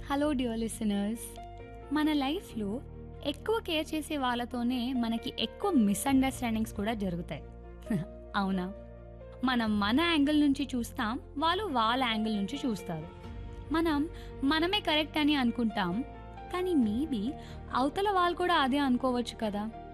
Hello dear listeners. మన లైఫ్లో ఎక్కువ కేర్ చేసే వాళ్ళతోనే మనకి ఎక్కువ మిస్అండర్స్టాండింగ్స్ కూడా జరుగుతాయి. అవునా? మనం మన యాంగిల్ నుంచి చూస్తాం, వాళ్ళు వాళ్ళ యాంగిల్ నుంచి చూస్తారు. మనం మనమే కరెక్ట్ అని అనుకుంటాం, కానీ మేబీ అవతల వాళ్ళు కూడా అదే అనుకోవచ్చు కదా.